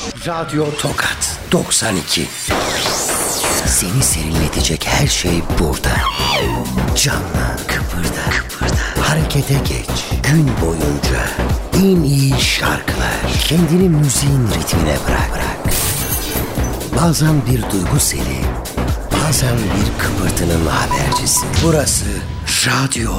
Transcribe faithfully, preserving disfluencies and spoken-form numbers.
Radyo Tokat doksan iki. Seni serinletecek her şey burada. Canlı, kıpırda, kıpırda, harekete geç. Gün boyunca en iyi şarkılar. Kendini müziğin ritmine bırak. bırak. Bazen bir duygu seli, bazen bir kıpırtının habercisi. Burası Radyo